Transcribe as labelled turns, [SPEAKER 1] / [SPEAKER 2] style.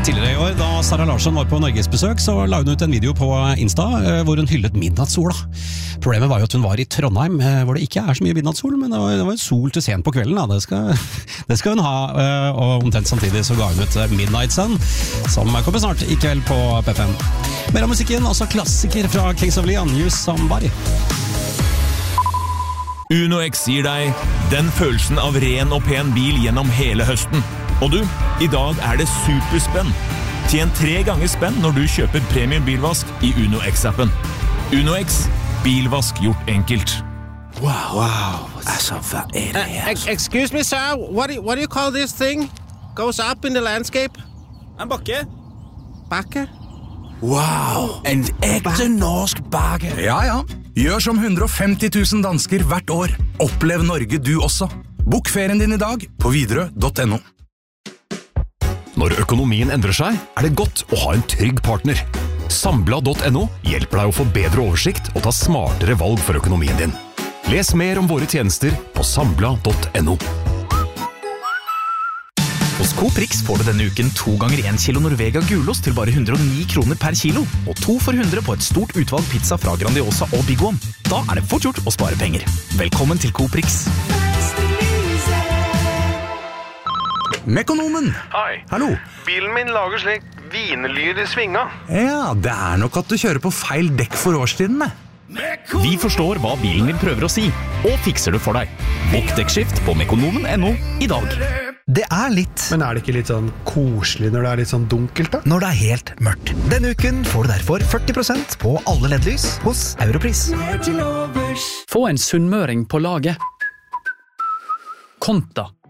[SPEAKER 1] Tidligere i år, da Sara Larsson var på Norgesbesøk, så la hun ut en video på Insta hvor hun hyllet midnattssola. Problemet var jo at hun var i Trondheim, hvor det ikke er så mye midnattssol, men det var sol til sent på kvelden. Da. Det skal hun ha, og omtrent samtidig så ga hun ut Midnight Sun, som kommer snart i kveld på PFM. Mer av musikken, også klassiker fra Kings of Leon, You Somebody.
[SPEAKER 2] Uno X gir deg den følelsen av ren og pen bil gjennom hele høsten. Og du, i dag er det superspenn. Tjen 3 ganger spenn når du kjøper premium bilvask i Uno X-appen. Uno X, bilvask gjort enkelt.
[SPEAKER 3] Wow. Altså, hva er det her?
[SPEAKER 4] Excuse me, sir. What do you call this thing? Goes up in the landscape?
[SPEAKER 5] En bakke.
[SPEAKER 4] Bakke?
[SPEAKER 3] Wow, en ekte norsk bakke.
[SPEAKER 6] Ja. Gjør som 150 000 dansker hvert år. Opplev Norge du også. Bok ferien din i dag på Widerøe.no.
[SPEAKER 7] Når økonomien endrer seg, er det godt å ha en trygg partner. Sambla.no hjelper deg å få bedre oversikt og ta smartere valg for økonomien din. Les mer om våre tjenester på sambla.no.
[SPEAKER 8] Hos Coop Rix får du denne uken 2 ganger 1 kilo Norvega gulost til bare 109 kroner per kilo, og 2 for 100 på et stort utvalg pizza fra Grandiosa og Big One. Da er det fort gjort å spare penger. Velkommen til Coop Rix.
[SPEAKER 6] Mekonomen!
[SPEAKER 9] Hei.
[SPEAKER 6] Hallo.
[SPEAKER 9] Bilen min lager slik vinelyd i svinga.
[SPEAKER 6] Ja, det er nok at du kjører på feil dekk for årstidene.
[SPEAKER 8] Vi forstår hva bilen din prøver å si, og fikser det for deg. Bokk dekkskift på mekonomen.no i dag.
[SPEAKER 10] Det er litt.
[SPEAKER 11] Men er det ikke litt sånn koselig når det er litt sånn dunkelt da?
[SPEAKER 10] Når det er helt mørkt. Denne uken får du derfor 40% på alle LED-lys hos Europris.
[SPEAKER 12] Få en sunnmøring på laget. Konta.